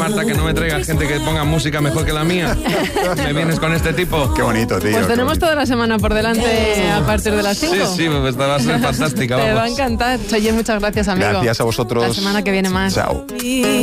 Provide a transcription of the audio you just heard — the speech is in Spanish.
Marta, que no me traigas gente que ponga música mejor que la mía. Me vienes con este tipo. Qué bonito, tío. Pues tenemos toda la semana por delante a partir de las 5. Sí, pues esta va a ser fantástica. Te vamos. va a encantar. Oye, muchas gracias, amigo. Gracias a vosotros. La semana que viene más. Chao.